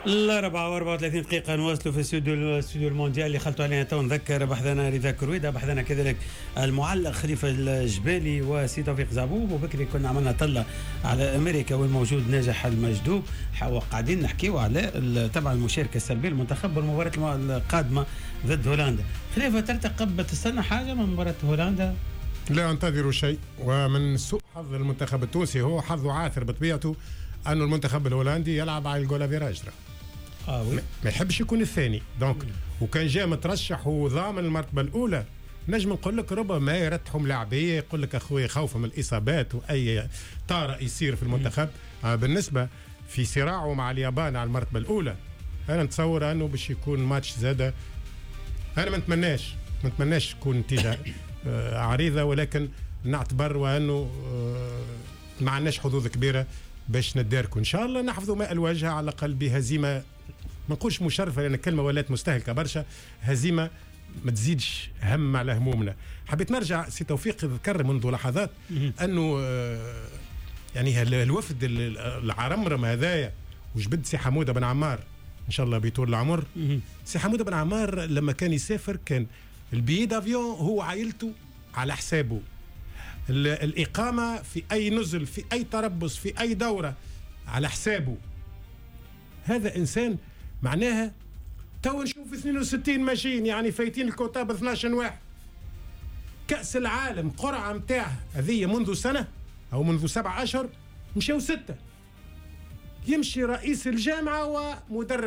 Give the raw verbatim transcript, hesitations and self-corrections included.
الأربعة وأربعة وثلاثين دقيقة نواصلوا في الاستوديو الاستوديو المونديال اللي خلطوا علينا تو. نذكر بحثنا رضا كرويدة، بحثنا كذلك المعلق خليفة الجبالي وسي توفيق زعبوب، وبكري كنا عملنا طلة على أمريكا والموجود ناجح المجدوب، وقاعدين نحكيوا على طبعا المشاركة السلبية المنتخب بالمباراة القادمة ضد هولندا. خليفة ترتقب تستنى حاجة من مباراة هولندا؟ لا انتظر شيء، ومن سوء حظ المنتخب التونسي هو حظه عاثر بطبيعته أنه المنتخب الهولندي يلعب على الجول افيراج. آه ما يحبش يكون الثاني دونك، وكان جاء مترشح وضامن المرتبه الاولى نجم نقول لك ربما يرتحهم لاعبيه، يقول لك اخويا خوفا من الاصابات واي طارئ يصير في المنتخب. آه بالنسبه في صراعه مع اليابان على المرتبه الاولى، انا نتصور انه باش يكون ماتش زاده. انا ما نتمناش ما نتمناش تكون نتيجه آه عريضه، ولكن نعتبر وانه آه ما عندناش حظوظ كبيره باش نداركوا. ان شاء الله نحفظوا ماء الوجه على الاقل بهزيمه، ما نقولش مشرفه لان الكلمه ولات مستهلكه برشا، هزيمه ما تزيدش هم على همومنا. حبيت نرجع سي توفيق ذكر منذ لحظات انه آه يعني الوفد العرمرم هذايا وجبد سي حموده بن عمار ان شاء الله بيطول العمر. سي حموده بن عمار لما كان يسافر كان البيي دافيون هو عائلته على حسابه، الإقامة في أي نزل في أي تربص في أي دورة على حسابه. هذا إنسان معناها تو نشوف اثنين وستين ماشيين، يعني فايتين الكوتا ب اثناش واحد. كأس العالم قرعة متاعها هذه منذ سنة أو منذ سبع أشهر مشاو ستة، يمشي رئيس الجامعة ومدرب